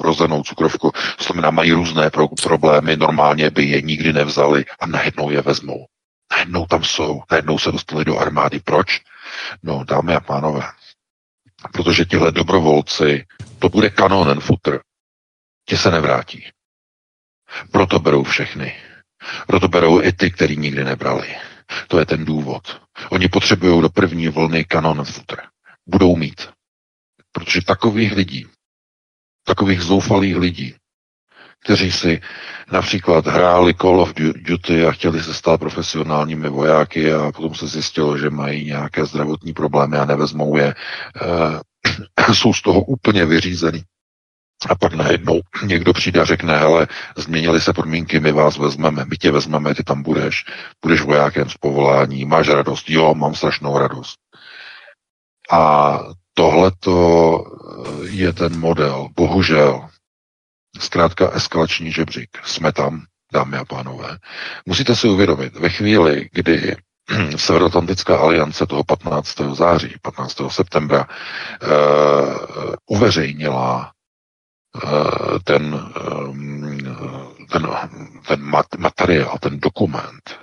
vrozenou cukrovku, to znamená, mají různé problémy, normálně by je nikdy nevzali a najednou je vezmou. Najednou tam jsou, najednou se dostali do armády. Proč? No, dámy a pánové, protože tihle dobrovolci, to bude kanonen futr, ti se nevrátí. Proto berou všechny. Proto berou i ty, který nikdy nebrali. To je ten důvod. Oni potřebují do první vlny kanonen futr. Budou mít. Protože takových lidí, takových zoufalých lidí, kteří si například hráli Call of Duty a chtěli se stát profesionálními vojáky a potom se zjistilo, že mají nějaké zdravotní problémy a nevezmou je, jsou z toho úplně vyřízený. A pak najednou někdo přijde a řekne, hele, změnily se podmínky, my vás vezmeme, my tě vezmeme, ty tam budeš vojákem z povolání, máš radost, jo, mám strašnou radost. A tohleto je ten model, bohužel, zkrátka eskalační žebřík. Jsme tam, dámy a pánové. Musíte si uvědomit, ve chvíli, kdy Severoatlantická aliance toho 15. září, 15. septembra uveřejnila ten materiál, ten dokument,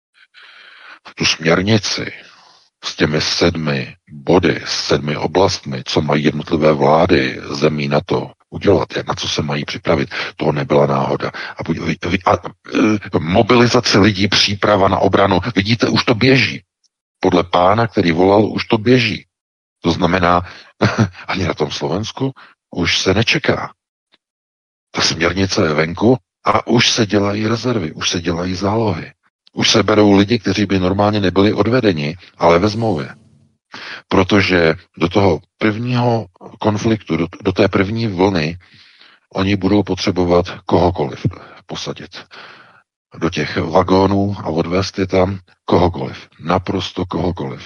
tu směrnici s těmi 7 body, s 7 oblastmi, co mají jednotlivé vlády zemí na to udělat, na co se mají připravit, to nebyla náhoda. A mobilizace lidí, příprava na obranu, vidíte, už to běží. Podle pána, který volal, už to běží. To znamená, ani na tom Slovensku už se nečeká. Ta směrnice je venku a už se dělají rezervy, už se dělají zálohy. Už se berou lidi, kteří by normálně nebyli odvedeni, ale vezmou je. Protože do toho prvního konfliktu, do té první vlny, oni budou potřebovat kohokoliv posadit. Do těch vagónů a odvést je tam kohokoliv. Naprosto kohokoliv.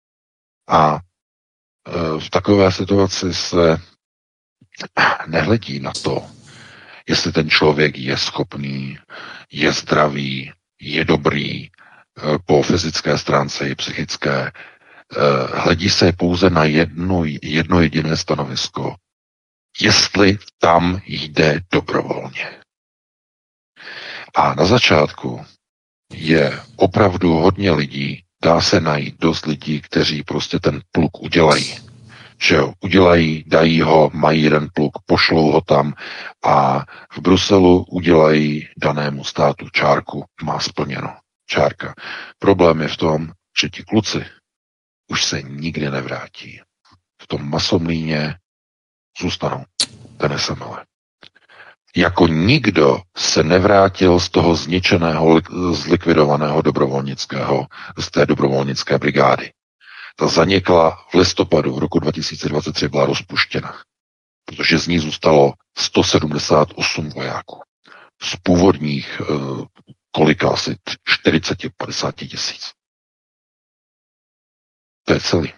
A v takové situaci se nehledí na to, jestli ten člověk je schopný, je zdravý, je dobrý po fyzické stránce i psychické. Hledí se pouze na jedno jediné stanovisko. Jestli tam jde dobrovolně. A na začátku je opravdu hodně lidí, dá se najít dost lidí, kteří prostě ten pluk udělají. Že jo, udělají, dají ho, mají jeden pluk, pošlou ho tam a v Bruselu udělají danému státu čárku, má splněno, čárka. Problém je v tom, že ti kluci už se nikdy nevrátí. V tom Masomlíně zůstanou, ten SML. Jako nikdo se nevrátil z toho zničeného, zlikvidovaného dobrovolnického, z té dobrovolnické brigády. Ta zanikla v listopadu v roku 2023, byla rozpuštěna, protože z ní zůstalo 178 vojáků. Z původních kolika asi 40-50 tisíc. To je celý.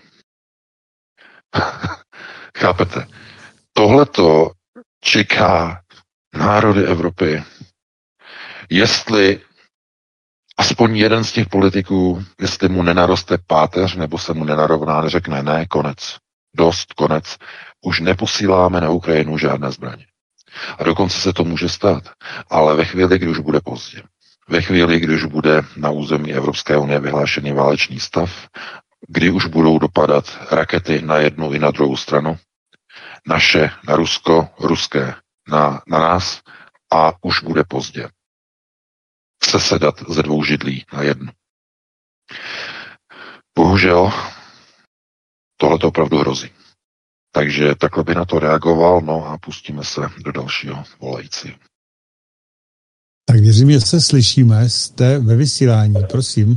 Chápete? Tohleto čeká národy Evropy. Jestli aspoň jeden z těch politiků, jestli mu nenaroste páteř, nebo se mu nenarovná, neřekne ne, konec. Dost, konec. Už neposíláme na Ukrajinu žádné zbraně. A dokonce se to může stát. Ale ve chvíli, kdy už bude pozdě. Ve chvíli, kdy už bude na území Evropské unie vyhlášený válečný stav, kdy už budou dopadat rakety na jednu i na druhou stranu, naše na Rusko, ruské na nás a už bude pozdě sesedat ze 2 židlí na jednu. Bohužel tohle to opravdu hrozí. Takže takhle by na to reagoval, no a pustíme se do dalšího volajícího. Tak věřím, že se slyšíme, jste ve vysílání, prosím.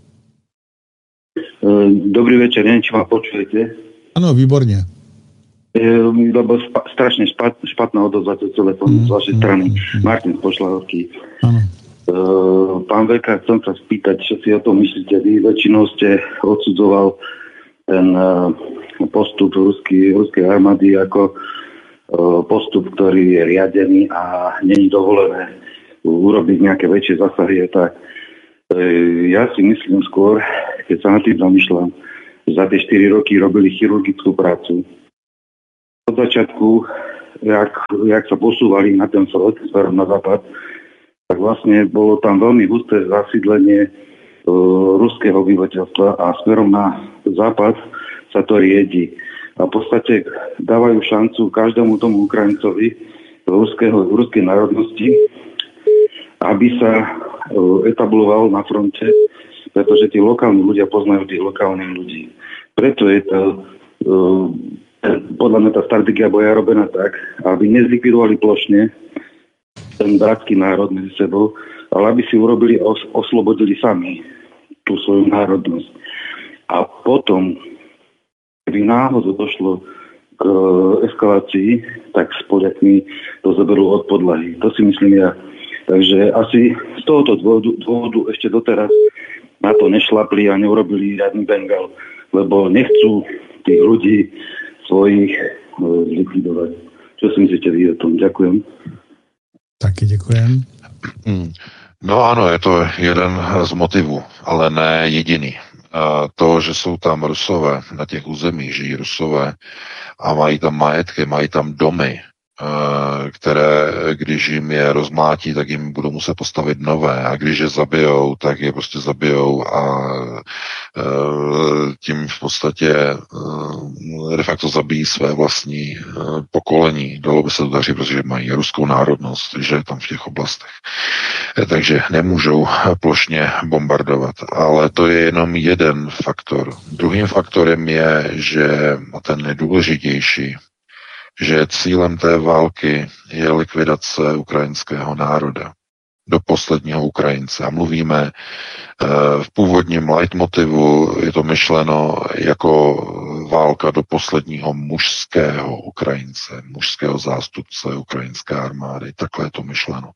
Dobrý večer, neviem, či ma počujete. Áno, výborne. Lebo strašne špatná odozva cez telefón z vašej strany. Martin z Pošľahovky. Pán Veka, chcem sa spýtať, čo si o tom myslíte. Vy väčšinou ste odsudzoval ten postup ruskej armády ako postup, ktorý je riadený a nie je dovolené urobiť nejaké väčšie zásahy. Tak ja si myslím skôr, keď sa na tým zamýšľam, za tie 4 roky robili chirurgickú prácu. Od začiatku jak sa posúvali na ten front smerom na západ, tak vlastne bolo tam veľmi husté zasídlenie ruského obyvateľstva a smerom na západ sa to riedi. A v podstate dávajú šancu každému tomu Ukrajincovi ruskej národnosti, aby sa etabloval na fronte, pretože tí lokálni ľudia poznajú tých lokálnych ľudí. Preto je to, podľa mňa tá stratégia boja robená tak, aby nezlikvidovali plošne ten bratský národ medzi sebou, ale aby si urobili a oslobodili sami tú svoju národnosť. A potom, keby náhodou došlo k eskalácii, tak s Poliakmi to zoberú od podlahy. To si myslím ja. Takže asi z tohoto dôvodu ešte doteraz na to nešlapli a neurobili žiadny Bengal, lebo nechcú tých ľudí svojich zlikvidovať. Čo si myslíte vy o tom? Ďakujem. Taky děkujem. No ano, je to jeden z motivů, ale ne jediný. To, že jsou tam Rusové, na těch územích žijí Rusové a mají tam majetky, mají tam domy, které, když jim je rozmlátí, tak jim budou muset postavit nové a když je zabijou, tak je prostě zabijou a tím v podstatě de facto zabijí své vlastní pokolení. Dalo by se to daří, protože mají ruskou národnost, že je tam v těch oblastech. Takže nemůžou plošně bombardovat. Ale to je jenom jeden faktor. Druhým faktorem je, že ten nejdůležitější, že cílem té války je likvidace ukrajinského národa do posledního Ukrajince. A mluvíme v původním leitmotivu, je to myšleno jako válka do posledního mužského Ukrajince, mužského zástupce ukrajinské armády. Takhle je to myšleno.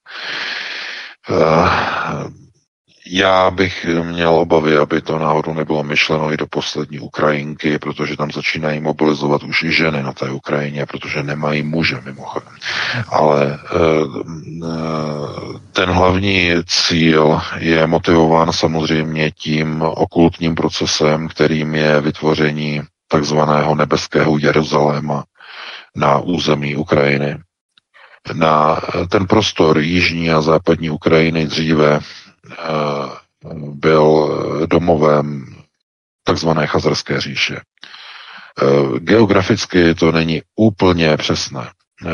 Já bych měl obavy, aby to náhodou nebylo myšleno i do poslední Ukrajinky, protože tam začínají mobilizovat už i ženy na té Ukrajině, protože nemají muže mimochodem. Ale ten hlavní cíl je motivován samozřejmě tím okultním procesem, kterým je vytvoření takzvaného nebeského Jeruzaléma na území Ukrajiny. Na ten prostor jižní a západní Ukrajiny dříve byl domovem takzvané Chazarské říše. Geograficky to není úplně přesné.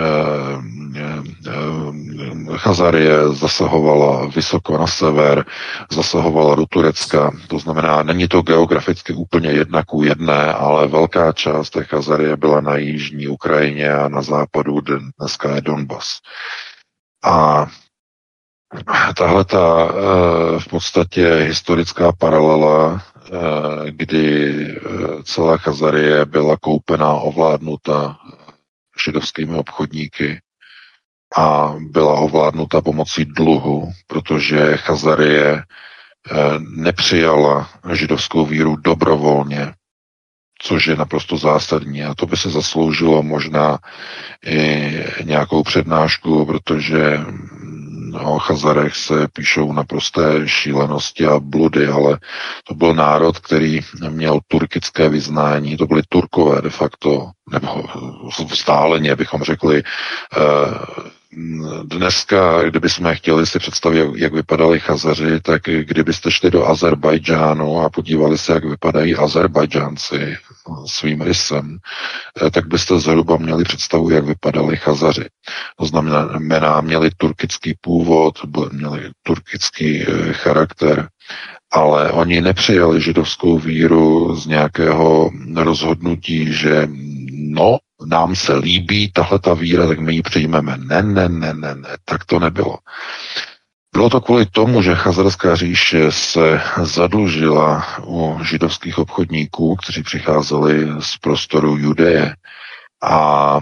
Chazarie zasahovala vysoko na sever, zasahovala do Turecka, to znamená, není to geograficky úplně 1:1, ale velká část té Chazarie byla na jižní Ukrajině a na západu dneska je Donbas. A tahleta v podstatě historická paralela, kdy celá Chazarie byla koupena, ovládnuta židovskými obchodníky a byla ovládnuta pomocí dluhu, protože Chazarie nepřijala židovskou víru dobrovolně, což je naprosto zásadní. A to by se zasloužilo možná i nějakou přednášku, protože o Chazarech se píšou naprosté šílenosti a bludy, ale to byl národ, který měl turkické vyznání, to byli Turkové de facto, nebo vzdáleně bychom řekli. Dneska, kdybychom chtěli si představit, jak vypadali Chazaři, tak kdybyste šli do Azerbajdžánu a podívali se, jak vypadají Azerbajdžánci svým rysem, tak byste zhruba měli představu, jak vypadali Chazaři. To znamená, měli turkický původ, měli turkický charakter, ale oni nepřijali židovskou víru z nějakého rozhodnutí, že nám se líbí tahle ta víra, tak my ji přijmeme. Ne, tak to nebylo. Bylo to kvůli tomu, že Chazarská říše se zadlužila u židovských obchodníků, kteří přicházeli z prostoru Judeje a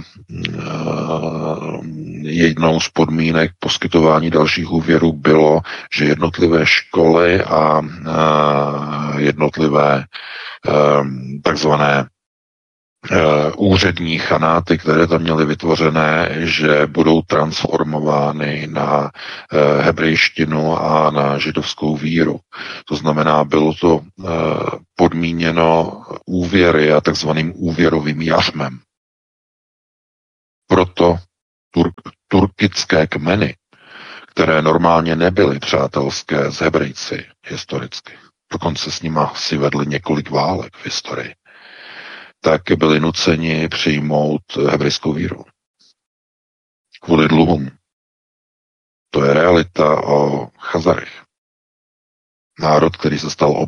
jednou z podmínek poskytování dalších úvěrů bylo, že jednotlivé školy a jednotlivé takzvané úřední chanáty, které tam měly vytvořené, že budou transformovány na hebrejštinu a na židovskou víru. To znamená, bylo to podmíněno úvěry a takzvaným úvěrovým jařmem. Proto turkické kmeny, které normálně nebyly přátelské s Hebrejci historicky, dokonce s nimi si vedli několik válek v historii, tak byli nuceni přijmout hebrejskou víru. Kvůli dluhům. To je realita o Chazarech. Národ, který se stal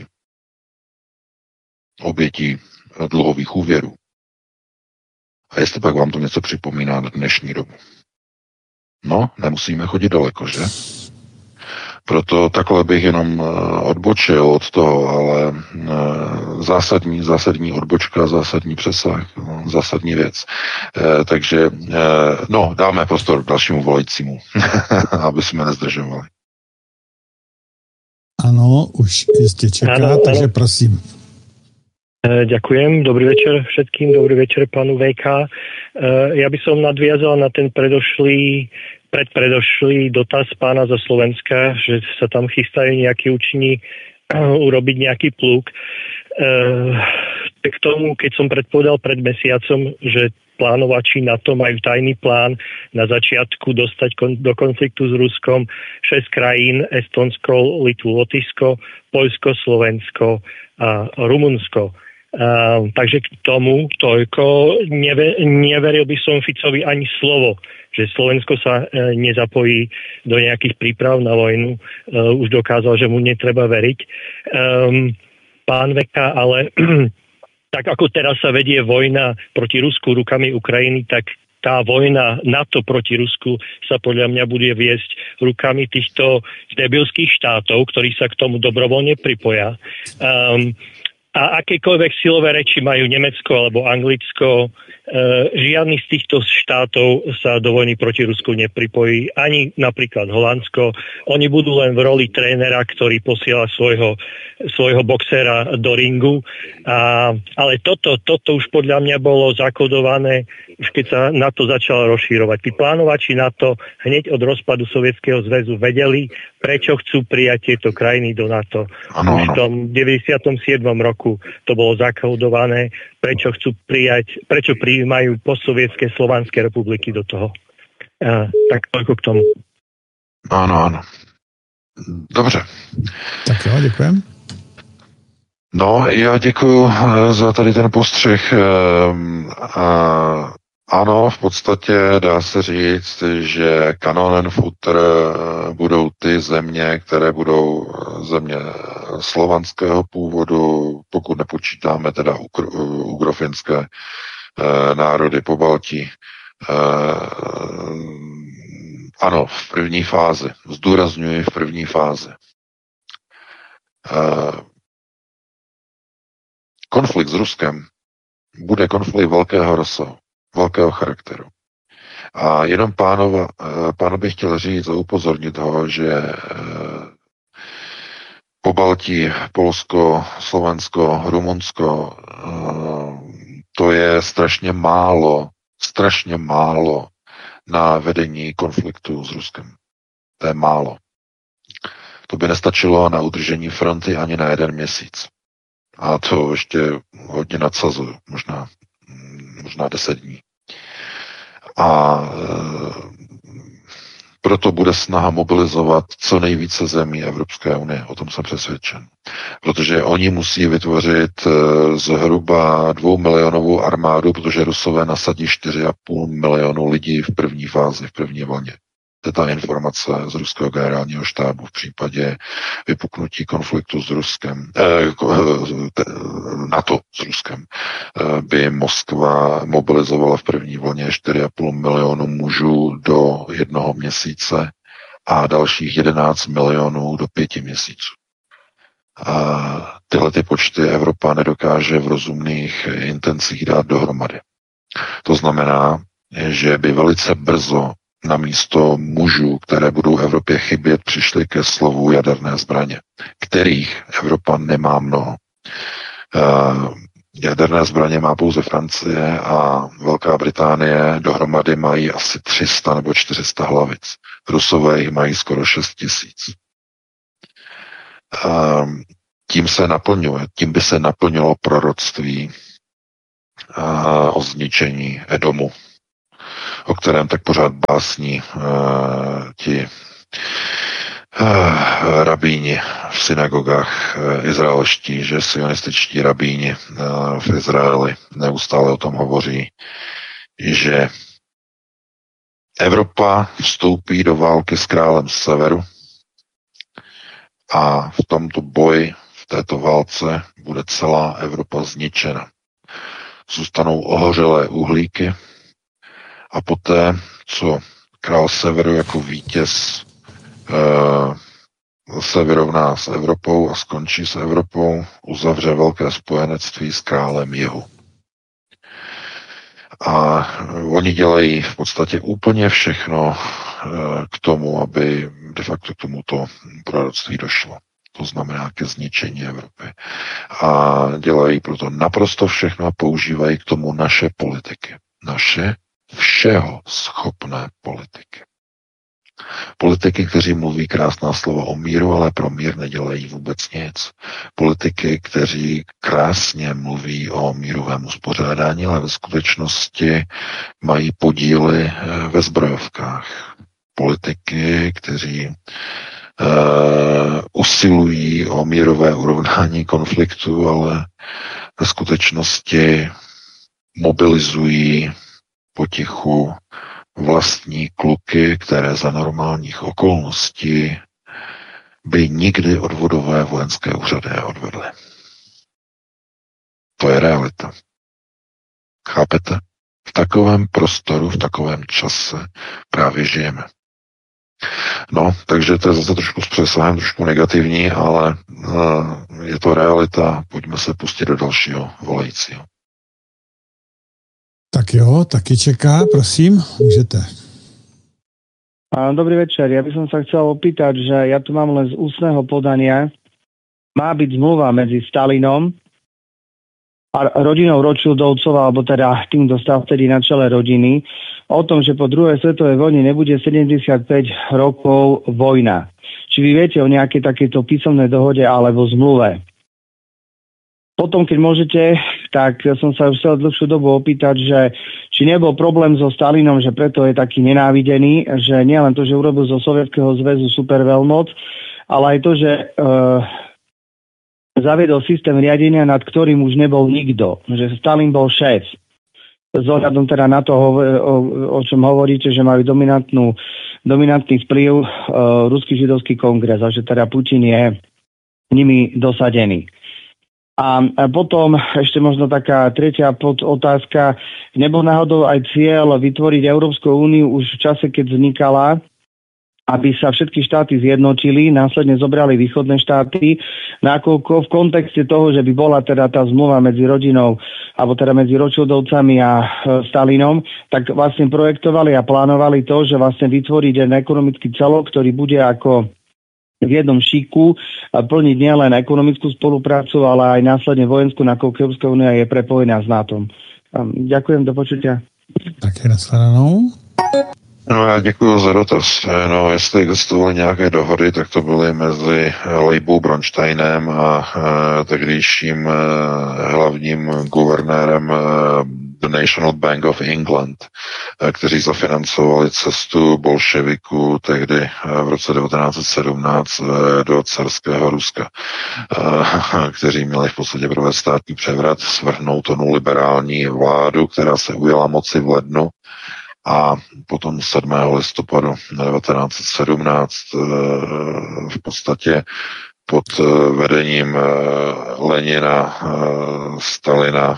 obětí dluhových úvěrů. A jestli pak vám to něco připomíná na dnešní dobu. No, nemusíme chodit daleko, že? Proto takhle bych jenom odbočil od toho, ale zásadní odbočka, zásadní přesah, zásadní věc. Takže, dáme prostor dalšímu volajícímu, aby jsme nezdržovali. Ano, už jistě čeká, takže prosím. Ďakujem, dobrý večer všetkým, dobrý večer pánu VK. Ja by som nadviazal na ten predpredošlý dotaz pána zo Slovenska, že sa tam chystajú nejakí učení urobiť nejaký pluk. K tomu, keď som predpovedal pred mesiacom, že plánovači NATO majú tajný plán na začiatku dostať do konfliktu s Ruskom 6 krajín, Estonsko, Litvu, Lotyšsko, Poľsko, Slovensko a Rumunsko. Takže k tomu toľko. Neveril by som Ficovi ani slovo, že Slovensko sa nezapojí do nejakých príprav na vojnu. Už dokázal, že mu netreba veriť. Pán Veka, ale tak ako teraz sa vedie vojna proti Rusku rukami Ukrajiny, tak tá vojna NATO proti Rusku sa podľa mňa bude viesť rukami týchto debilských štátov, ktorí sa k tomu dobrovoľne pripoja. A akékoľvek silové reči majú Nemecko alebo Anglicko, žiadny z týchto štátov sa do vojny proti Rusku nepripojí, ani napríklad Holandsko. Oni budú len v roli trénera, ktorý posiela svojho boxera do ringu. Ale toto už podľa mňa bolo zakodované, už keď sa NATO začalo rozšírovať. Tí plánovači NATO hneď od rozpadu Sovietskeho zväzu vedeli, prečo chcú prijať tieto krajiny do NATO. Už v tom 97. roku to bolo zakodované, prečo prijímajú postsovietské slovanské republiky do toho. Tak toľko k tomu. Ano. Dobře. Tak jo, děkujem. No, já děkuju za tady ten postřeh. Ano, v podstatě dá se říct, že kanonen futter budou ty země, které budou země slovanského původu, pokud nepočítáme teda ugrofinské národy po Baltí. Ano, v první fázi. Zdůrazňuji v první fázi. Konflikt s Ruskem bude konflikt velkého rozsahu, velkého charakteru. A jenom pánovi chtěl říct a upozornit ho, že po Baltí, Polsko, Slovensko, Rumunsko, to je strašně málo na vedení konfliktu s Ruskem. To je málo. To by nestačilo na udržení fronty ani na 1 měsíc. A to ještě hodně nadsazuju, možná 10 dní. A proto bude snaha mobilizovat co nejvíce zemí Evropské unie. O tom jsem přesvědčen. Protože oni musí vytvořit zhruba 2 milionovou armádu, protože Rusové nasadí 4,5 milionu lidí v první fázi, v první vlně. To je ta informace z ruského generálního štábu v případě vypuknutí konfliktu s Ruskem, NATO s Ruskem, by Moskva mobilizovala v první vlně 4,5 milionu mužů do 1 měsíce a dalších 11 milionů do 5 měsíců. A tyhle ty počty Evropa nedokáže v rozumných intencích dát dohromady. To znamená, že by velice brzo na místo mužů, které budou Evropě chybět, přišly ke slovu jaderné zbraně, kterých Evropa nemá mnoho. Jaderné zbraně má pouze Francie a Velká Británie dohromady mají asi 300 nebo 400 hlavic. Rusové jich mají skoro 6 000. Tím by se naplnilo proroctví o zničení Edomu. o kterém tak pořád básní ti rabíni v synagogách izraelští, že sionističtí rabíni v Izraeli neustále o tom hovoří, že Evropa vstoupí do války s králem z severu a v tomto boji, v této válce bude celá Evropa zničena. Zůstanou ohořelé uhlíky a poté, co král severu jako vítěz se vyrovná s Evropou a skončí s Evropou, uzavře velké spojenectví s králem jihu. A oni dělají v podstatě úplně všechno k tomu, aby de facto k tomuto proroctví došlo. To znamená ke zničení Evropy. A dělají proto naprosto všechno a používají k tomu naše politiky. Naše všeho schopné politiky. Politiky, kteří mluví krásná slova o míru, ale pro mír nedělají vůbec nic. Politiky, kteří krásně mluví o mírovém uspořádání, ale ve skutečnosti mají podíly ve zbrojovkách. Politiky, kteří usilují o mírové urovnání konfliktu, ale ve skutečnosti mobilizují potichu vlastní kluky, které za normálních okolností by nikdy odvodové vojenské úřady neodvedly. To je realita. Chápete? V takovém prostoru, v takovém čase právě žijeme. No, takže to je zase trošku s přesahem, trošku negativní, ale je to realita. Pojďme se pustit do dalšího volajícího. Tak jo, taky čeká, prosím, můžete. Dobrý večer, ja by som sa chcel opýtať, že ja tu mám len z ústneho podania. Má byť zmluva medzi Stalinom a rodinou Rothschildovcov, alebo teda tým, kto stal vtedy na čele rodiny, o tom, že po druhej svetovej vojne nebude 75 rokov vojna. Či vy viete o nejakej takéto písomnej dohode alebo zmluve? Potom, keď môžete, tak som sa už chcel dlhšiu dobu opýtať, že či nebol problém so Stalinom, že preto je taký nenávidený, že nielen to, že urobil zo Sovietskeho zväzu superveľmoc, ale aj to, že zaviedol systém riadenia, nad ktorým už nebol nikto. Že Stalin bol šéf. S ohľadom teda na to, o čom hovoríte, že majú dominantný vplyv Ruský židovský kongres a že teda Putin je nimi dosadený. A potom ešte možno taká tretia podotázka. Nebol náhodou aj cieľ vytvoriť Európsku úniu už v čase, keď vznikala, aby sa všetky štáty zjednotili, následne zobrali východné štáty, nakoľko v kontexte toho, že by bola teda tá zmluva medzi rodinou, alebo teda medzi Rothschildovcami a Stalinom, tak vlastne projektovali a plánovali to, že vlastne vytvoriť jeden ekonomický celok, ktorý bude ako v jednom šíku plniť nielen ekonomickú spoluprácu, ale aj následne vojenskú, nakoľko Európska únia je prepojená s NATO. Ďakujem, do počutia. Také nashledanou. No já děkuji za dotaz. No, jestli existovaly nějaké dohody, tak to byly mezi Leibou Bronsteinem a tehdejším hlavním guvernérem The National Bank of England, kteří zafinancovali cestu bolševiků tehdy v roce 1917 do carského Ruska, kteří měli v podstatě provést státní převrat, svrhnout onu liberální vládu, která se ujala moci v lednu, a potom 7. listopadu 1917 v podstatě pod vedením Lenina, Stalina,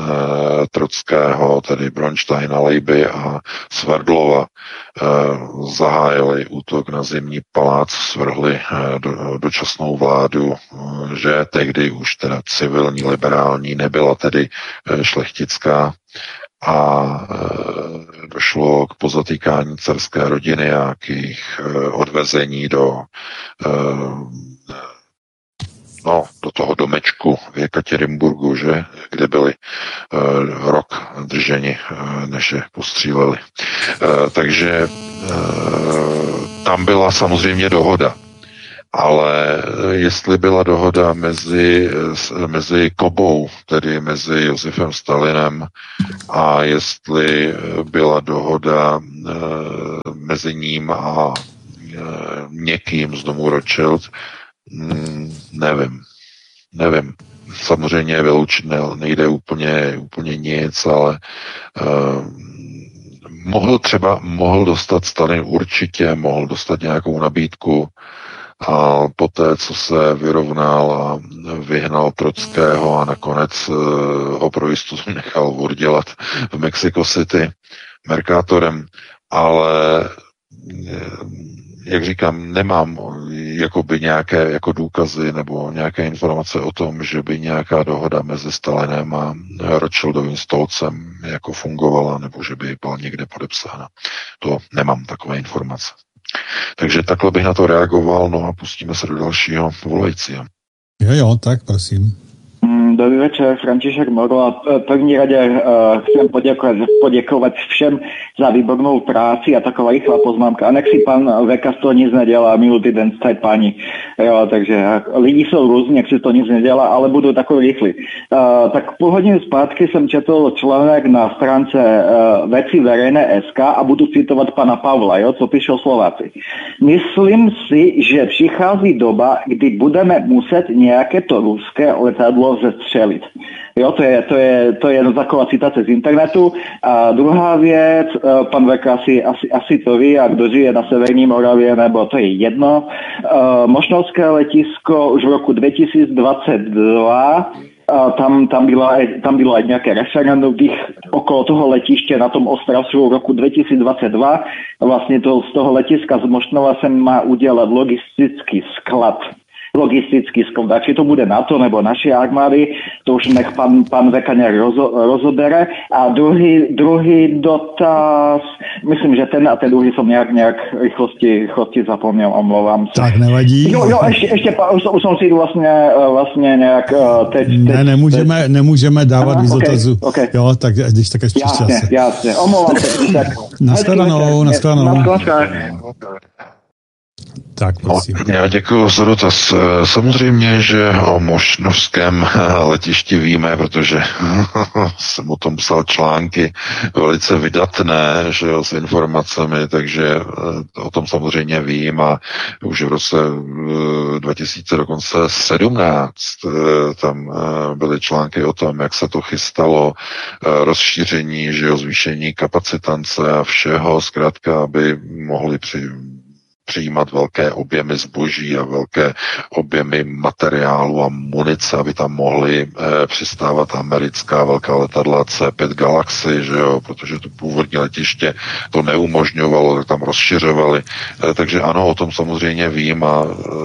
Trockého, tedy Bronsteina, Leiby a Sverdlova zahájili útok na Zimní palác, svrhli dočasnou vládu, že tehdy už teda civilní, liberální, nebyla tedy šlechtická, a došlo k pozatýkání carské rodiny a k jejich odvezení do toho domečku v Jekatěrinburgu, že, kde byli rok drženi, než je postříleli. Takže tam byla samozřejmě dohoda. Ale jestli byla dohoda mezi Kobou, tedy mezi Josifem Stalinem, a jestli byla dohoda mezi ním a někým z domu Rothschild, nevím. Samozřejmě vyloučit nejde úplně nic, ale mohl dostat Stalin určitě, mohl dostat nějakou nabídku a poté, co se vyrovnal a vyhnal Trockého a nakonec ho pro jistotu nechal oddělat v Mexico City Mercatorem, ale jak říkám, nemám jakoby nějaké jako důkazy nebo nějaké informace o tom, že by nějaká dohoda mezi Stalinem a Rothschildovým stolcem jako fungovala, nebo že by byla někde podepsána. To nemám takové informace. Takže takhle bych na to reagoval, no a pustíme se do dalšího volajícího. Jo, tak prosím. Dobrý večer, František Morla. V první rade chcem poděkovat všem za výbornou práci a taková rychlá poznámka. A nech si pan Veka z toho nic nedělá, minulý den staj pani. Jo, takže lidi jsou různí, jak si to nic nedělá, ale budou takový rychlí. Tak půl hodiny zpátky jsem četl článek na stránce Veci verejné SK a budu citovat pana Pavla, jo, co píšou Slováci. Myslím si, že přichází doba, kdy budeme muset nějaké to ruské letadlo zestřelit. Jo, to je taková citace z internetu. A druhá věc, pan Veka asi to ví, a kdo žije na Severní Moravě, nebo to je jedno. Mošnovské letisko už v roku 2022 tam bylo aj nejaké referendum okolo toho letiště na tom Ostravsku v roku 2022. Vlastně z toho letiska z Mošnova se má udělat logistický sklad. Či to bude NATO nebo naše armády, to už nech pan Veka nějak rozobere. A druhý dotaz, myslím, že ten druhý jsem nějak rychlosti zapomněl, omlouvám se. Tak nevadí. Jo, ještě už jsem si vlastně nějak teď... Ne, nemůžeme dávat víc dotazů. Okay. Jo, tak když tak ještě čas. Jasně, omlouvám se. Naschledanou. Tak, prosím. Já děkuji za dotaz. Samozřejmě, že o mošnovském letišti víme, protože jsem o tom psal články velice vydatné, že jo, s informacemi, takže o tom samozřejmě vím a už v roce 2017 tam byly články o tom, jak se to chystalo, rozšíření, že jo, zvýšení kapacitance a všeho, zkrátka, aby mohli přijímat velké objemy zboží a velké objemy materiálu a munice, aby tam mohly přistávat americká velká letadla C-5 Galaxy, že jo, protože to původní letiště to neumožňovalo, tak tam rozšiřovali. Takže ano, o tom samozřejmě vím a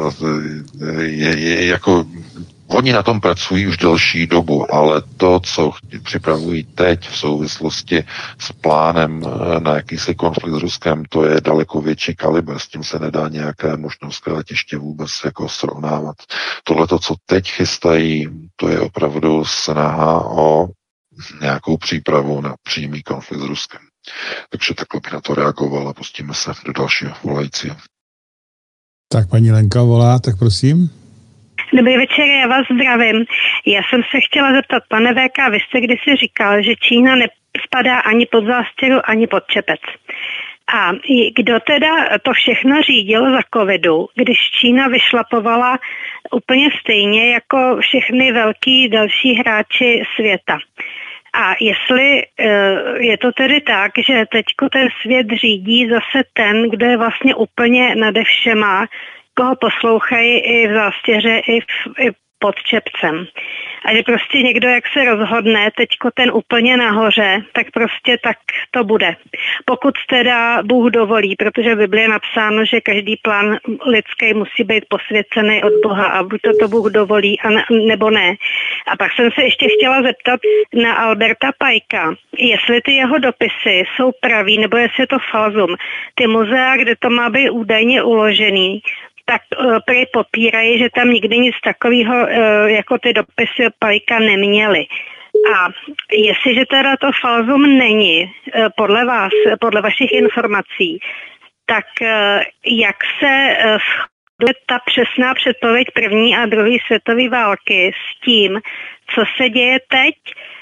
je jako oni na tom pracují už delší dobu, ale to, co připravují teď v souvislosti s plánem na jakýsi konflikt s Ruskem, to je daleko větší kalibr. S tím se nedá nějaké mošnovské letiště vůbec jako srovnávat. Tohleto, co teď chystají, to je opravdu snaha o nějakou přípravu na přímý konflikt s Ruskem. Takže takhle bych na to reagoval a pustíme se do dalšího volajícího. Tak paní Lenka volá, tak prosím. Dobrý večer, já vás zdravím. Já jsem se chtěla zeptat, pane VK, vy jste kdysi říkal, že Čína nespadá ani pod zástěru, ani pod čepec. A kdo teda to všechno řídil za covidu, když Čína vyšlapovala úplně stejně jako všechny velký další hráči světa? A jestli je to tedy tak, že teďko ten svět řídí zase ten, kdo je vlastně úplně nade všema, koho poslouchají i v zástěře, i pod čepcem. A že prostě někdo, jak se rozhodne, teďko ten úplně nahoře, tak prostě tak to bude. Pokud teda Bůh dovolí, protože v Bibli je napsáno, že každý plán lidský musí být posvěcený od Boha a buď to Bůh dovolí, nebo ne. A pak jsem se ještě chtěla zeptat na Alberta Pajka, jestli ty jeho dopisy jsou pravý, nebo jestli je to falzum. Ty muzea, kde to má být údajně uložený, tak prý popírají, že tam nikdy nic takového jako ty dopisy Pajka neměli. A jestliže teda to falzum není, podle vás, podle vašich informací, tak jak se ta přesná předpověď první a druhé světové války s tím, co se děje teď,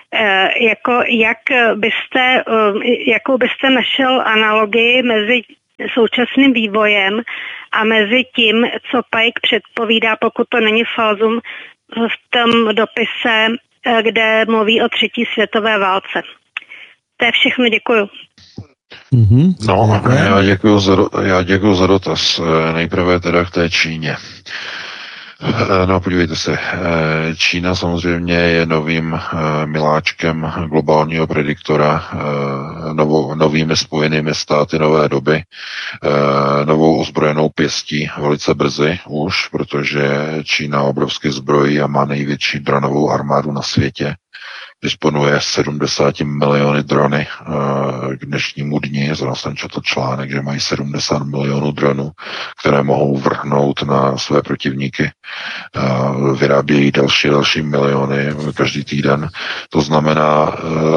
jakou byste našel analogii mezi současným vývojem a mezi tím, co Pike předpovídá, pokud to není falzum, v tom dopise, kde mluví o 3. světové válce. To je všechno, děkuju. No, já děkuju za dotaz. Nejprve teda k té Číně. No, podívejte se, Čína samozřejmě je novým miláčkem globálního prediktora, novými spojenými státy nové doby, novou ozbrojenou pěstí velice brzy už, protože Čína obrovsky zbrojí a má největší dronovou armádu na světě. Disponuje 70 miliony drony k dnešnímu dni. Zrovna jsem četl článek, že mají 70 milionů dronů, které mohou vrhnout na své protivníky. Vyrábějí další miliony každý týden. To znamená,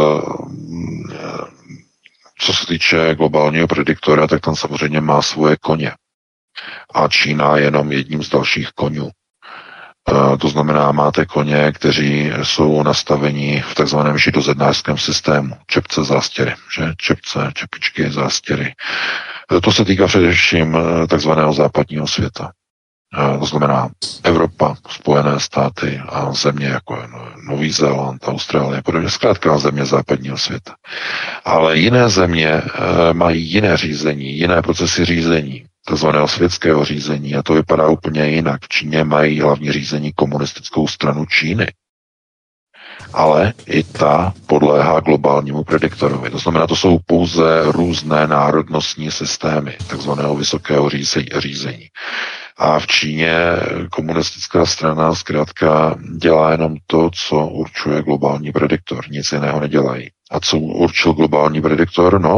co se týče globálního prediktora, tak tam samozřejmě má svoje koně. A Čína je jenom jedním z dalších konňů. To znamená, máte koně, kteří jsou nastaveni v takzvaném židozednářském systému. Čepce, zástěry, že? Čepce, čepičky, zástěry. To se týká především takzvaného západního světa. To znamená Evropa, Spojené státy a země jako je Nový Zéland, Austrálie, podobně, zkrátka země západního světa. Ale jiné země mají jiné řízení, jiné procesy řízení, takzvaného světského řízení, a to vypadá úplně jinak. V Číně mají hlavní řízení Komunistickou stranu Číny. Ale i ta podléhá globálnímu prediktorovi. To znamená, to jsou pouze různé národnostní systémy takzvaného vysokého řízení. A v Číně komunistická strana zkrátka dělá jenom to, co určuje globální prediktor. Nic jiného nedělají. A co určil globální prediktor? No,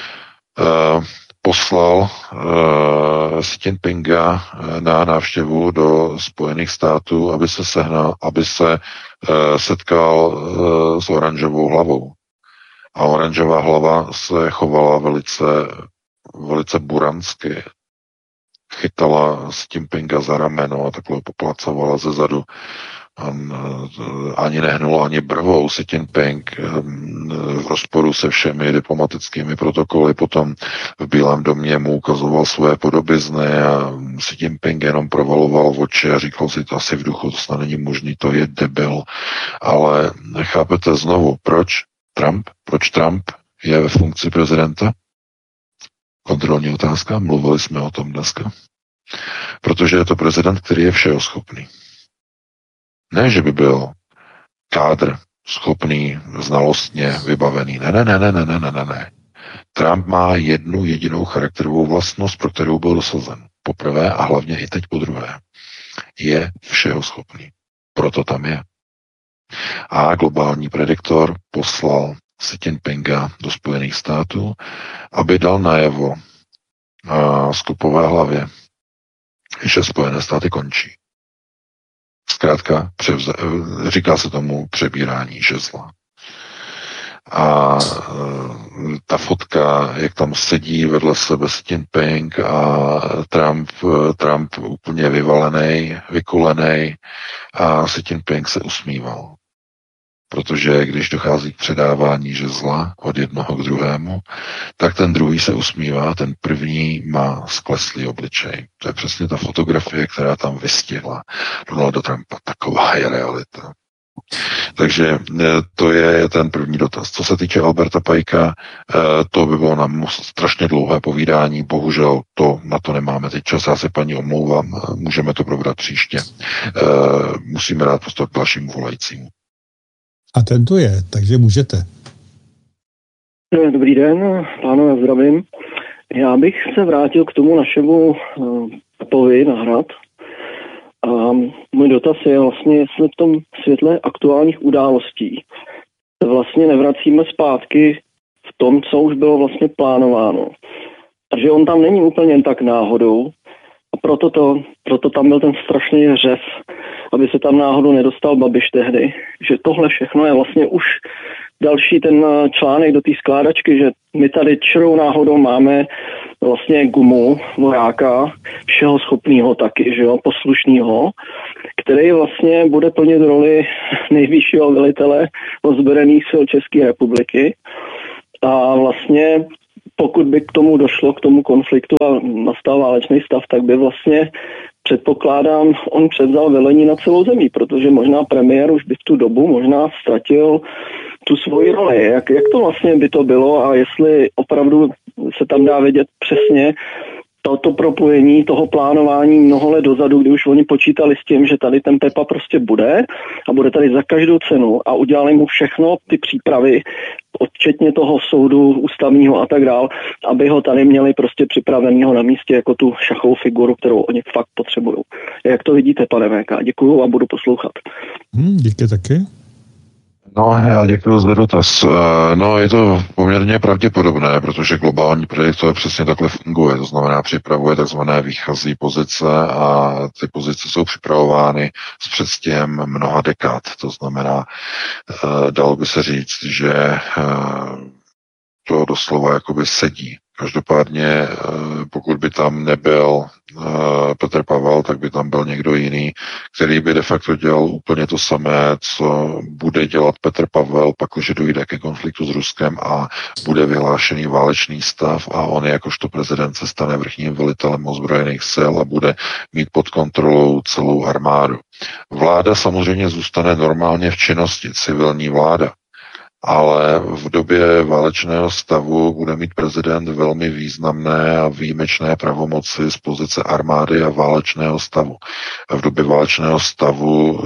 poslal Xi Jinpinga na návštěvu do Spojených států, aby se setkal s oranžovou hlavou. A oranžová hlava se chovala velice buransky. Chytala Xi Jinpinga za rameno a takhle poplacovala ze zadu. Ani nehnul ani brvou. Xi Jinping v rozporu se všemi diplomatickými protokoly potom v Bílém domě mu ukazoval své podobizny a Xi Jinping jenom provaloval v oči a říkal si to asi v duchu, to snad není možný, to je debil. Ale chápete znovu, proč Trump je ve funkci prezidenta? Kontrolní otázka, mluvili jsme o tom dneska. Protože je to prezident, který je všeho schopný. Ne, že by byl kádr schopný, znalostně vybavený. Ne. Trump má jednu jedinou charakterovou vlastnost, pro kterou byl dosazen. Poprvé a hlavně i teď podruhé. Je všeho schopný. Proto tam je. A globální prediktor poslal Xi Jinpinga do Spojených států, aby dal najevo skupové hlavě, že Spojené státy končí. Zkrátka, říká se tomu přebírání žezla. A ta fotka, jak tam sedí vedle sebe Xi Jinping a Trump úplně vyvalený, vykulený, a Xi Jinping se usmíval. Protože když dochází k předávání žezla od jednoho k druhému, tak ten druhý se usmívá, ten první má skleslý obličej. To je přesně ta fotografie, která tam vystihla Donalda Trumpa. Taková je realita. Takže to je ten první dotaz. Co se týče Alberta Pikea, to by bylo nám strašně dlouhé povídání, bohužel na to nemáme teď čas, já se paní omlouvám, můžeme to probrat příště. Musíme dát prostor k dalšímu volajícímu. A ten tu je, takže můžete. Dobrý den, pánové, zdravím. Já bych se vrátil k tomu našemu Popovi na Hrad. A můj dotaz je vlastně, jestli v tom světle aktuálních událostí se vlastně nevracíme zpátky v tom, co už bylo vlastně plánováno. Takže on tam není úplně jen tak náhodou a proto tam byl ten strašný řev, aby se tam náhodou nedostal Babiš tehdy, že tohle všechno je vlastně už další ten článek do té skládačky, že my tady čirou náhodou máme vlastně gumu vojáka, všeho schopného taky, že jo, poslušného, který vlastně bude plnit roli nejvyššího velitele ozbrojených sil České republiky. A vlastně pokud by k tomu došlo, k tomu konfliktu a nastal válečný stav, tak by vlastně předpokládám, on převzal velení na celou zemi, protože možná premiér už by v tu dobu možná ztratil tu svoji roli. Jak to vlastně by to bylo a jestli opravdu se tam dá vědět přesně to propojení toho plánování mnoho let dozadu, kdy už oni počítali s tím, že tady ten Pepa prostě bude a bude tady za každou cenu a udělali mu všechno ty přípravy, odčetně toho soudu ústavního a tak dál, aby ho tady měli prostě připravenýho na místě jako tu šachovou figuru, kterou oni fakt potřebují. Jak to vidíte, pane VK? Děkuju a budu poslouchat. Díky taky. No, já děkuji za dotaz. No, je to poměrně pravděpodobné, protože globální projekt to přesně takhle funguje. To znamená, připravuje takzvané výchozí pozice a ty pozice jsou připravovány s předstihem mnoha dekád. To znamená, dalo by se říct, že to doslova jakoby sedí. Každopádně, pokud by tam nebyl Petr Pavel, tak by tam byl někdo jiný, který by de facto dělal úplně to samé, co bude dělat Petr Pavel, pakliže dojde ke konfliktu s Ruskem a bude vyhlášený válečný stav a on jakožto prezident se stane vrchním velitelem ozbrojených sil a bude mít pod kontrolou celou armádu. Vláda samozřejmě zůstane normálně v činnosti, civilní vláda. Ale v době válečného stavu bude mít prezident velmi významné a výjimečné pravomoci z pozice armády a válečného stavu. V době válečného stavu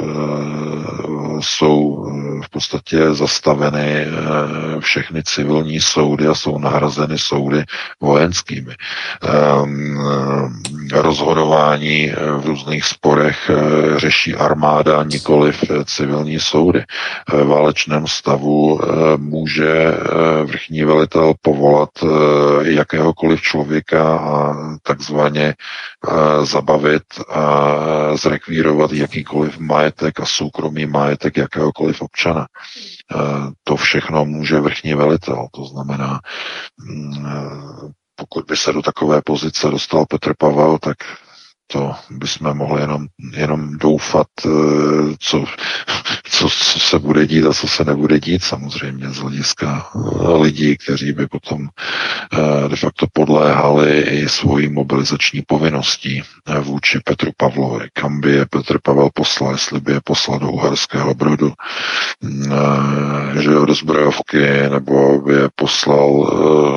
jsou v podstatě zastaveny všechny civilní soudy a jsou nahrazeny soudy vojenskými. Rozhodování v různých sporech řeší armáda, nikoliv civilní soudy. V válečném stavu může vrchní velitel povolat jakéhokoliv člověka a takzvaně zabavit a zrekvírovat jakýkoliv majetek a soukromý majetek jakéhokoliv občana. To všechno může vrchní velitel. To znamená, pokud by se do takové pozice dostal Petr Pavel, tak to bychom mohli jenom doufat, co se bude dít a co se nebude dít, samozřejmě z hlediska lidí, kteří by potom de facto podléhali i svojí mobilizační povinností vůči Petru Pavlovi. Kam by je Petr Pavel poslal, jestli by je poslal do Uherského Brodu, že do zbrojovky, nebo by je poslal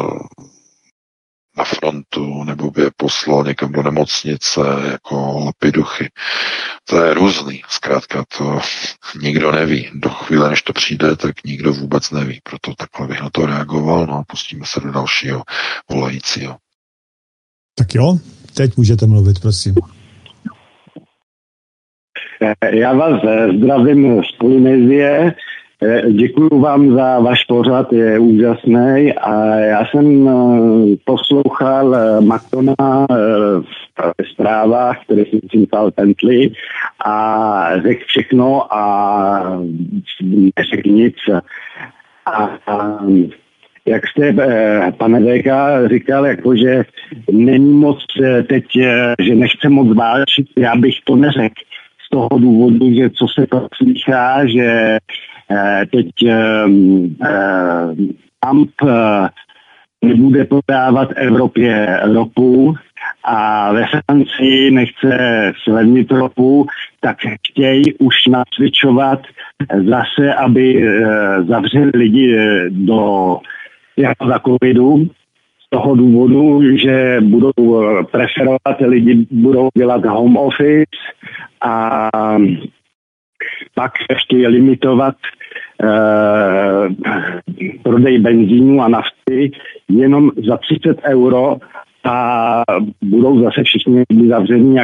na frontu, nebo by je poslal někam do nemocnice jako lapiduchy. To je různý. Zkrátka to nikdo neví. Do chvíle, než to přijde, tak nikdo vůbec neví. Proto takhle bych na to reagoval. No a pustíme se do dalšího volajícího. Tak jo, teď můžete mluvit, prosím. Já vás zdravím z Polynézie. Děkuji vám za váš pořad, je úžasný a já jsem poslouchal Macrona v zprávách, které jsem říkal Bentley a řekl všechno a neřekl nic. A jak jste, pane VK, říkal, že není moc teď, že nechce moc válčit, já bych to neřekl z toho důvodu, že co se to slychá, že teď Trump nebude podávat Evropě ropu a ve Francii nechce slevnit ropu, tak chtějí už nacvičovat zase, aby zavřeli lidi jako za covidu. Z toho důvodu, že budou preferovat, lidi budou dělat home office a pak chtějí limitovat prodej benzínu a nafty jenom za 30 euro a budou zase všichni zavření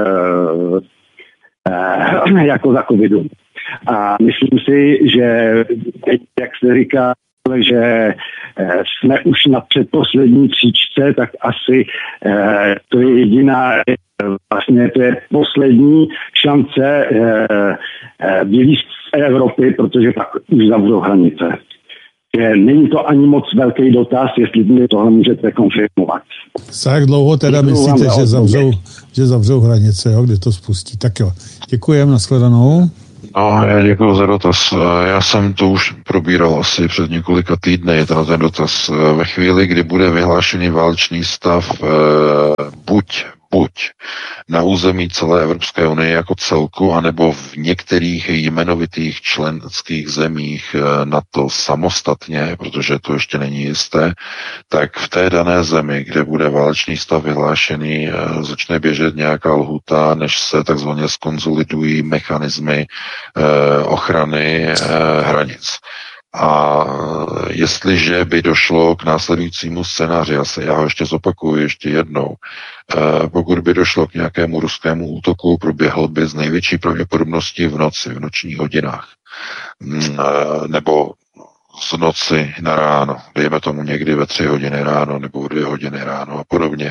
jako za covidu. A myslím si, že teď, jak se říká, že jsme už na předposlední příčce, tak asi to je jediná, vlastně to je poslední šance vylízt z Evropy, protože pak už zavřou hranice. Není to ani moc velký dotaz, jestli mi tohle můžete konfirmovat. Za jak dlouho teda myslíte, že zavřou hranice, jo, kdy to spustí? Tak jo, děkujem, nashledanou. No, já děkuji za dotaz. Já jsem to už probíral asi před několika týdny, ten dotaz. Ve chvíli, kdy bude vyhlášený válečný stav, buď na území celé Evropské unie jako celku, anebo v některých jmenovitých členských zemích NATO samostatně, protože to ještě není jisté, tak v té dané zemi, kde bude válečný stav vyhlášený, začne běžet nějaká lhuta, než se takzvaně zkonsolidují mechanismy ochrany hranic. A jestliže by došlo k následujícímu scénáři, já ho ještě zopakuju ještě jednou, pokud by došlo k nějakému ruskému útoku, proběhl by z největší pravděpodobností v noci, v nočních hodinách, nebo z noci na ráno, dejme tomu někdy ve 3 hodiny ráno, nebo v 2 hodiny ráno a podobně.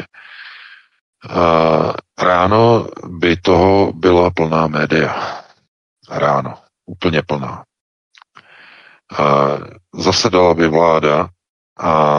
Ráno by toho byla plná média. Ráno, úplně plná. Zasedala by vláda a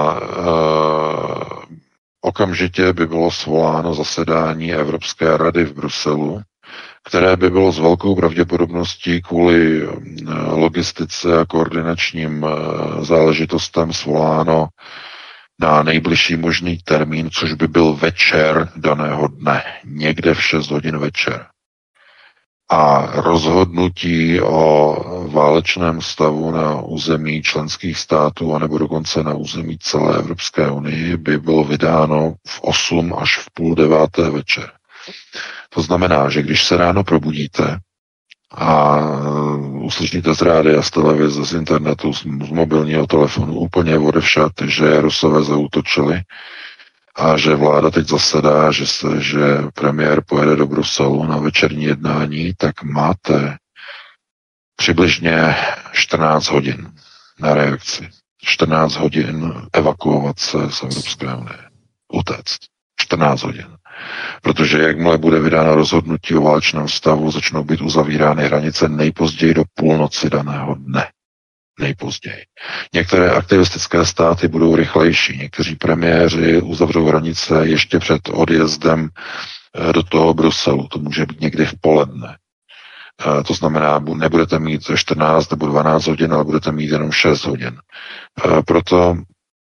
okamžitě by bylo svoláno zasedání Evropské rady v Bruselu, které by bylo s velkou pravděpodobností kvůli logistice a koordinačním záležitostem svoláno na nejbližší možný termín, což by byl večer daného dne, někde v 6 hodin večer. A rozhodnutí o válečném stavu na území členských států, anebo dokonce na území celé Evropské unie, by bylo vydáno v 8 až v 8:30 večer. To znamená, že když se ráno probudíte a uslyšíte z rádia, z televize, z internetu, z mobilního telefonu úplně odevšad, že Rusové zaútočili, a že vláda teď zasedá, že premiér pojede do Bruselu na večerní jednání, tak máte přibližně 14 hodin na reakci. 14 hodin evakuovat se z Evropské unie. Utéct. 14 hodin. Protože jakmile bude vydáno rozhodnutí o válečném stavu, začnou být uzavírány hranice nejpozději do půlnoci daného dne. Nejpozději. Některé aktivistické státy budou rychlejší. Někteří premiéři uzavřou hranice ještě před odjezdem do toho Bruselu. To může být někdy v poledne. To znamená, nebudete mít 14 nebo 12 hodin, ale budete mít jenom 6 hodin. Proto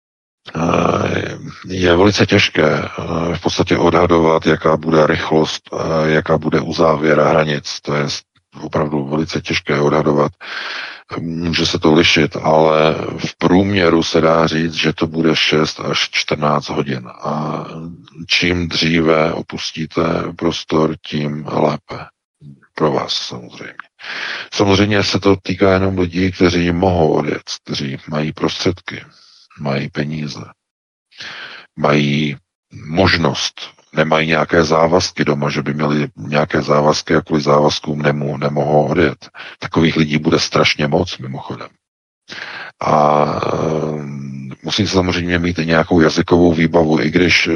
je velice těžké v podstatě odhadovat, jaká bude rychlost, jaká bude uzávěra hranic. To je opravdu velice těžké odhadovat. Může se to lišit, ale v průměru se dá říct, že to bude 6 až 14 hodin. A čím dříve opustíte prostor, tím lépe. Pro vás samozřejmě. Samozřejmě se to týká jenom lidí, kteří mohou odjet, kteří mají prostředky, mají peníze, mají možnost, nemají nějaké závazky doma, že by měli nějaké závazky a kvůli závazkům nemohou odjet. Takových lidí bude strašně moc, mimochodem. A musí samozřejmě mít nějakou jazykovou výbavu, i když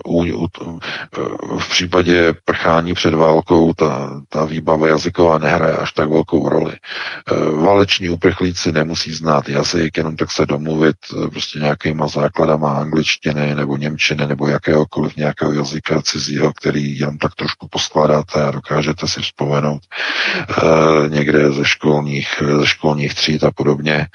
v případě prchání před válkou ta výbava jazyková nehraje až tak velkou roli. Váleční uprchlíci nemusí znát jazyk, jenom tak se domluvit prostě nějakýma základama angličtiny nebo němčiny nebo jakéhokoliv nějakého jazyka cizího, který jenom tak trošku poskládáte a dokážete si vzpomenout někde ze školních tříd a podobně.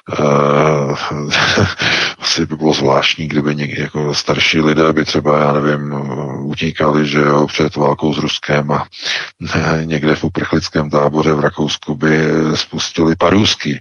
Asi by bylo zvláštní, kdyby někdy jako starší lidé by třeba, já nevím, utíkali, že jo, před válkou s Ruskem a někde v uprchlickém táboře v Rakousku by spustili parůzky.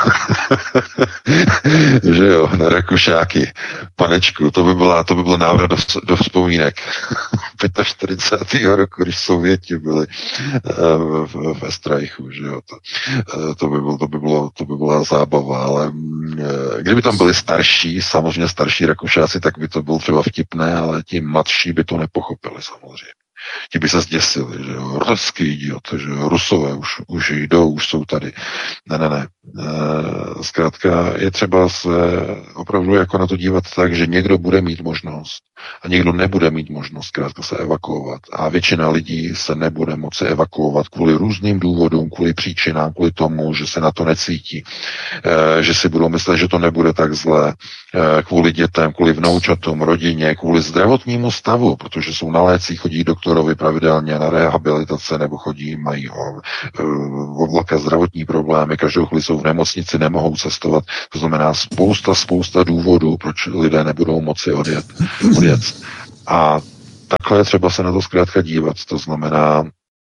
Že jo, na Rakušáky. Panečku, to by byl návrat do vzpomínek 45. roku, když Sověti byli ve Strajchu, že jo. To by byla zábava, ale kdyby tam byli starší, samozřejmě starší Rakušáci, tak by to bylo třeba vtipné, ale ti mladší by to nepochopili samozřejmě. Ti by se zděsili, že jo, ruský idiot, že jo, Rusové už jdou, už jsou tady. Ne. Zkrátka je třeba se opravdu jako na to dívat tak, že někdo bude mít možnost a někdo nebude mít možnost zkrátka se evakuovat. A většina lidí se nebude moci evakuovat kvůli různým důvodům, kvůli příčinám, kvůli tomu, že se na to necítí, že si budou myslet, že to nebude tak zlé, kvůli dětem, kvůli vnoučatům, rodině, kvůli zdravotnímu stavu, protože jsou na lécích, chodí doktorovi pravidelně na rehabilitace nebo mají velké zdravotní problémy, každou chvíli jsou v nemocnici, nemohou cestovat. To znamená spousta důvodů, proč lidé nebudou moci odjet. A takhle je třeba se na to zkrátka dívat. To znamená,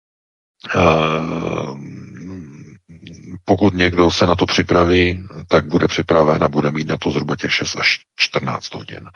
pokud někdo se na to připraví, tak bude připraven a bude mít na to zhruba těch 6 až 14 hodin.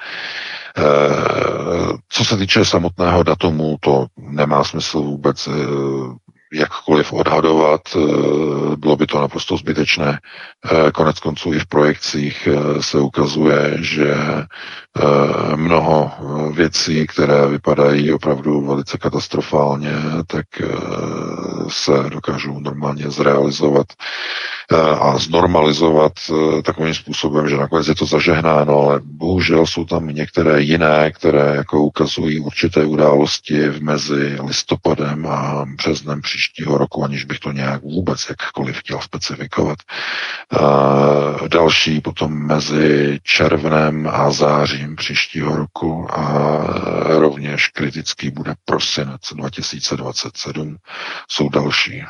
Co se týče samotného datumu, to nemá smysl vůbec jakkoliv odhadovat, bylo by to naprosto zbytečné. Konec konců i v projekcích se ukazuje, že mnoho věcí, které vypadají opravdu velice katastrofálně, tak se dokážou normálně zrealizovat a znormalizovat takovým způsobem, že nakonec je to zažehnáno, ale bohužel jsou tam některé jiné, které jako ukazují určité události mezi listopadem a březnem příštího roku, aniž bych to nějak vůbec jakkoliv chtěl specifikovat. Další potom mezi červnem a zářím příštího roku a rovněž kritický bude prosinec 2027. Jsou další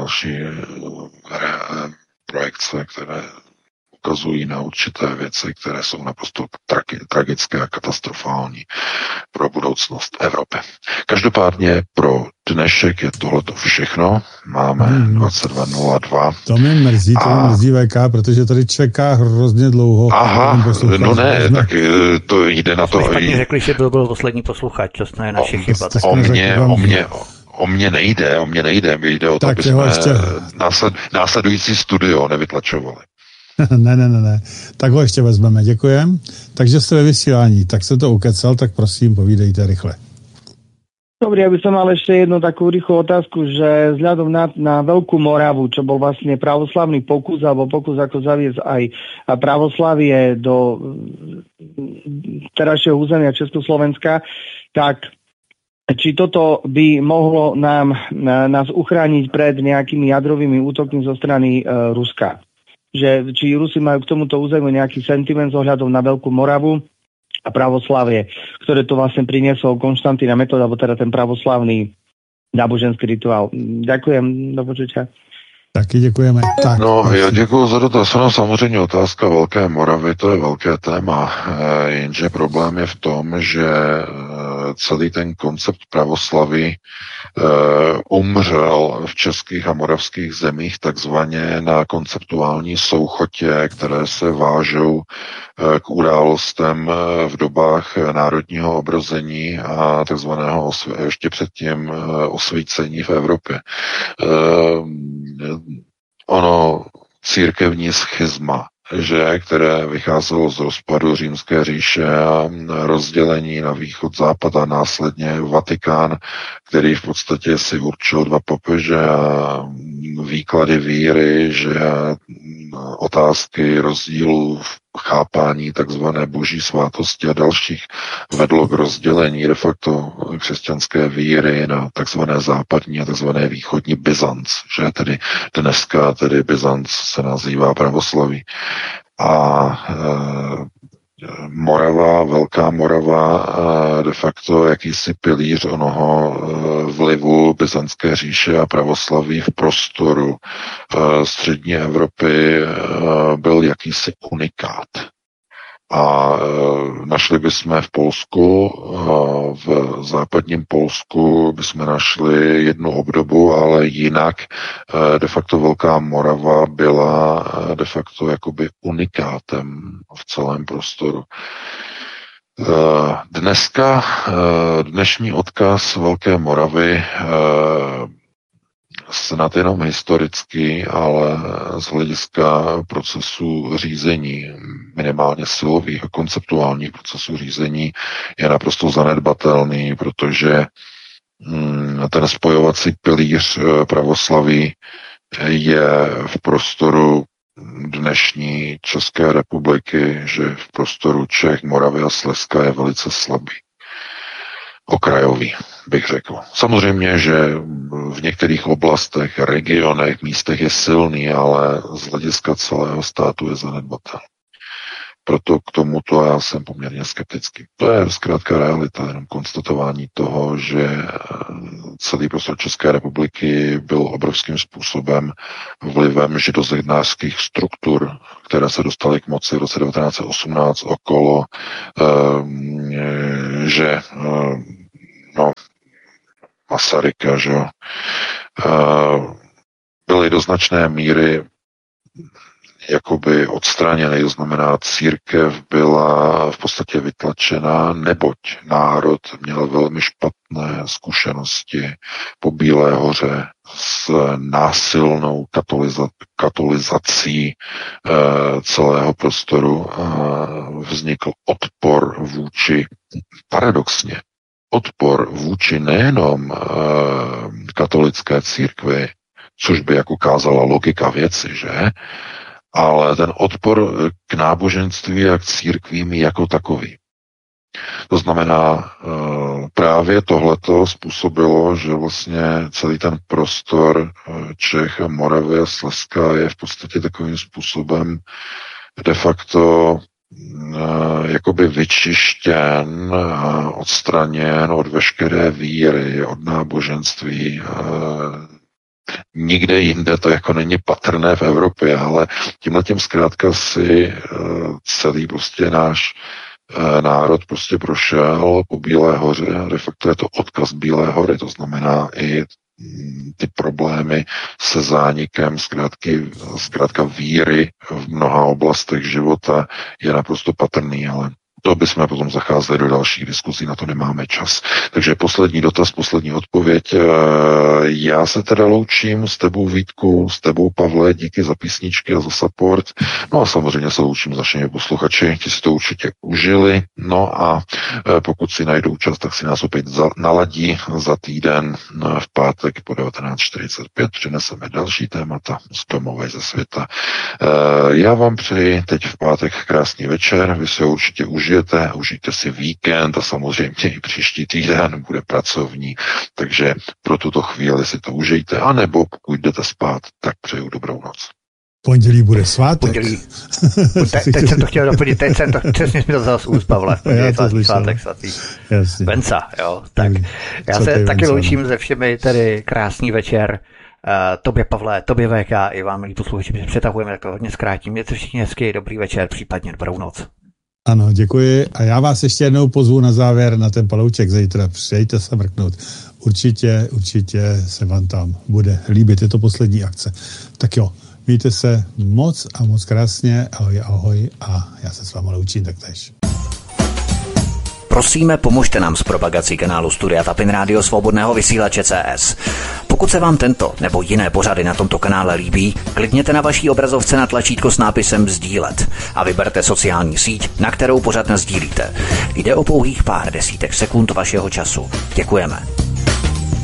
projekce, které ukazují na určité věci, které jsou naprosto tragické a katastrofální pro budoucnost Evropy. Každopádně pro dnešek je tohleto všechno. Máme 22:02. To mě mrzí VK, protože tady čeká hrozně dlouho. Aha, no ne, tak to jde na to. Špatně řekli, že byl poslední posluchač, to je naše chyba. O mě nejde, mi jde o to, aby jsme následující studio nevytlačovali. Ne. Tak ho ještě vezmeme, děkujem. Takže jste ve vysílání, tak se to ukecal, tak prosím, povídejte rychle. Dobrý, ja by som mal ešte jednu takú rýchlu otázku, že vzhľadom na Veľkú Moravu, čo bol vlastne pravoslavný pokus, alebo pokus ako zaviesť aj pravoslavie do terajšieho územia Československa, tak či toto by mohlo nás uchrániť pred nejakými jadrovými útokmi zo strany Ruska. Že či Rusi majú k tomuto územiu nejaký sentiment s ohľadom na Veľkú Moravu a pravoslavie, ktoré to vlastne priniesol Konštantín a Metod, alebo teda ten pravoslavný náboženský rituál. Ďakujem, do počutia. Taky děkujeme. Tak, já děkuji za dotaz. No, samozřejmě otázka Velké Moravy, to je velké téma, jenže problém je v tom, že celý ten koncept pravoslaví umřel v českých a moravských zemích takzvaně na konceptuální souchotě, které se vážou k událostem v dobách národního obrození a takzvaného ještě předtím osvícení v Evropě. Ono církevní schizma, které vycházelo z rozpadu Římské říše a rozdělení na východ, západ a následně Vatikán, který v podstatě si určil 2 papeže a výklady víry, že otázky rozdílu v chápání takzvané boží svátosti a dalších vedlo k rozdělení de facto křesťanské víry na takzvané západní a takzvané východní Byzanc, že tedy dneska tedy Byzanc se nazývá pravoslaví. A Morava, Velká Morava, de facto jakýsi pilíř onoho vlivu byzantské říše a pravoslaví v prostoru střední Evropy byl jakýsi unikát. A našli bychom v Polsku, v západním Polsku bychom našli jednu obdobu, ale jinak de facto Velká Morava byla de facto jakoby unikátem v celém prostoru. Dnešní odkaz Velké Moravy snad jenom historicky, ale z hlediska procesu řízení, minimálně silových a konceptuálních procesů řízení, je naprosto zanedbatelný, protože ten spojovací pilíř pravoslaví je v prostoru dnešní České republiky, že v prostoru Čech, Moravy a Slezska je velice slabý. Okrajový, bych řekl. Samozřejmě, že v některých oblastech, regionech, místech je silný, ale z hlediska celého státu je zanedbatelný. Proto k tomuto já jsem poměrně skeptický. To je zkrátka realita, jenom konstatování toho, že celý prostor České republiky byl obrovským způsobem vlivem židozednářských struktur, které se dostaly k moci v roce 1918 okolo, že Masaryka, že byly do značné míry jakoby odstraněny, to znamená církev byla v podstatě vytlačená, neboť národ měl velmi špatné zkušenosti po Bílé hoře s násilnou katolizací celého prostoru. Vznikl odpor vůči, paradoxně, odpor vůči nejenom katolické církvi, což by jako kázala logika věci, že? Ale ten odpor k náboženství a k církvím jako takový. To znamená, právě tohleto způsobilo, že vlastně celý ten prostor Čech a Moravy a Slezska je v podstatě takovým způsobem de facto jakoby vyčištěn, odstraněn od veškeré víry, od náboženství. Nikde jinde to jako není patrné v Evropě, ale tímhletím zkrátka si celý prostě náš národ prostě prošel po Bílé hoře a de facto je to odkaz Bílé hory, to znamená i ty problémy se zánikem zkrátka víry v mnoha oblastech života je naprosto patrný, ale to bychom potom zacházeli do dalších diskuzí, na to nemáme čas. Takže poslední dotaz, poslední odpověď. Já se teda loučím s tebou, Vítku, s tebou, Pavle, díky za písničky a za support. No a samozřejmě se loučím s našimi posluchači, ti si to určitě užili. No a pokud si najdou čas, tak si nás opět naladí za týden v pátek po 19:45. Přineseme další témata z domova ze světa. Já vám přeji teď v pátek krásný večer, vy se určitě užijte si víkend a samozřejmě i příští týden bude pracovní, takže pro tuto chvíli si to užijte, anebo pokud jdete spát, tak přeju dobrou noc. Pondělí bude svátek. Teď jsem to chtěl doplnit, přesně mi to vzal z úst, Pavle. Svátek svatý Venca, jo. Tak já se taky loučím se všemi, tedy krásný večer. Tobě, Pavle, tobě VK, i vám, milí posluchači, my přetahujeme, tak hodně zkrátím. Mějte všichni hezky, dobrý večer, případně dobrou noc. Ano, děkuji. A já vás ještě jednou pozvu na závěr na ten palouček zítra. Přijďte se mrknout. Určitě se vám tam bude líbit. Je to poslední akce. Tak jo, mějte se moc a moc krásně. Ahoj a já se s vámi loučím taktéž. Prosíme, pomožte nám s propagací kanálu Studia Tapin Rádio Svobodného vysílače CS. Pokud se vám tento nebo jiné pořady na tomto kanále líbí, klikněte na vaší obrazovce na tlačítko s nápisem sdílet a vyberte sociální síť, na kterou pořad nasdílíte. Jde o pouhých pár desítek sekund vašeho času. Děkujeme.